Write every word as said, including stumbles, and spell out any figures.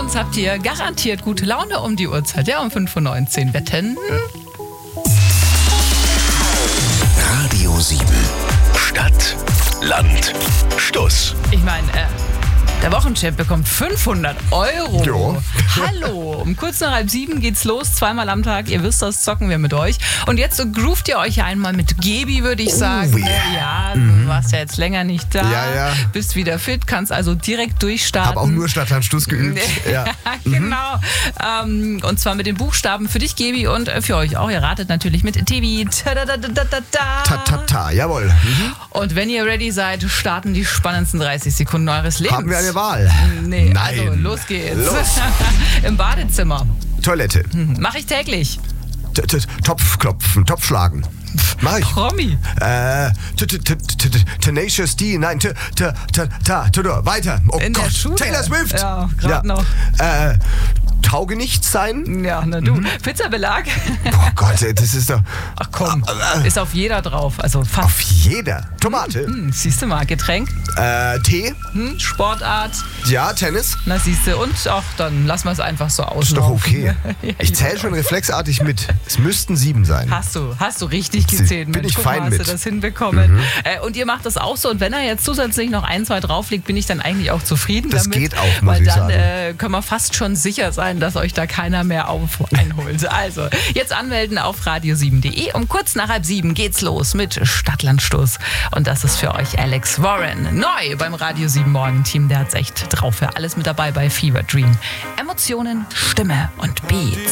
sonst habt ihr garantiert gute Laune um die Uhrzeit. Ja, um fünf Uhr neunzehn. Wetten? Radio sieben. Stadt, Land, Stuss. Ich meine, äh, der Wochenchamp bekommt fünfhundert Euro. Jo. Hallo, um kurz nach halb sieben geht's los, zweimal am Tag. Ihr wisst, das zocken wir mit euch. Und jetzt so groovt ihr euch einmal mit Gebi, würde ich sagen. Oh, yeah. Ja, du Mhm. warst ja jetzt länger nicht da. Ja, ja. Bist wieder fit, kannst also direkt durchstarten. Hab auch nur Stadt, Land, Stuss geübt. Ja. Genau. Ähm, und zwar mit den Buchstaben für dich, Gebi, und für euch auch. Ihr ratet natürlich mit Tevi. Ta, ta, ta, jawohl. Mhm. Und wenn ihr ready seid, starten die spannendsten dreißig Sekunden eures Lebens. Haben wir eine Wahl? Nee, Nein. also los geht's. Los. Im Badezimmer. Toilette. Mache ich täglich. T- t- Topf klopfen, Topf schlagen. Mach ich. Promi. Äh, t- t- t- t- t- Tenacious D, nein, t- t- t- ta, t- weiter. Oh In der Gott, Schule. Taylor Swift. Ja, grad noch. Äh, Taugenichts sein? Ja, na du. Pizzabelag. Boah Gott, ey, das ist doch... Ach komm, Äh, ist auf jeder drauf. Also fast. Auf jeder. Tomate. Hm, siehst du mal, Getränk, Äh, Tee. hm, Sportart. Ja, Tennis. Na siehst du. Und auch dann lassen wir es einfach so aus. Ist doch okay. Ja, Ich zähle schon reflexartig mit. Es müssten sieben sein. Hast du, hast du richtig gezählt. Bin Mensch, ich guck fein mal, hast mit. du das hinbekommen. Mhm. Äh, und ihr macht das auch so. Und wenn er jetzt zusätzlich noch ein, zwei drauflegt, bin ich dann eigentlich auch zufrieden Das damit. geht auch, muss weil ich dann sagen. äh, können wir fast schon sicher sein, dass euch da keiner mehr auf einholt. Also, jetzt anmelden auf radio sieben punkt de. Um kurz nach halb sieben geht's los mit Stadtlandstoß. Und das ist für euch Alex Warren. Neu beim Radio sieben Morgen-Team. Der hat's echt drauf. Für alles mit dabei bei Fever Dream. Emotionen, Stimme und Beats.